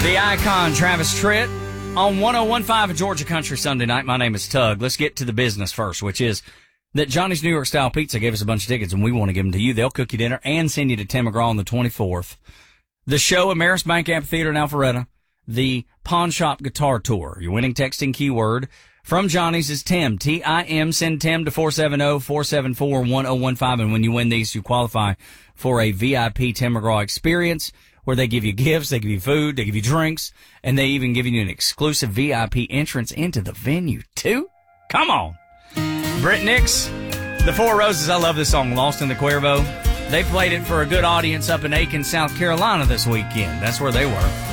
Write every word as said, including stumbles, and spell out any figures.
The icon Travis Tritt on one oh one point five Georgia Country Sunday night. My name is Tug. Let's get to the business first, which is that Johnny's New York Style Pizza gave us a bunch of tickets, and we want to give them to you. They'll cook you dinner and send you to Tim McGraw on the twenty-fourth. The show at Marist Bank Amphitheater in Alpharetta. The Pawn Shop Guitar Tour. Your winning texting keyword from Johnny's is Tim, T I M. Send Tim to four seven zero, four seven four, one zero one five. And when you win these, you qualify for a V I P Tim McGraw experience where they give you gifts, they give you food, they give you drinks, and they even give you an exclusive V I P entrance into the venue, too. Come on. Brett Nix, The Four Roses. I love this song, Lost in the Cuervo. They played it for a good audience up in Aiken, South Carolina this weekend. That's where they were.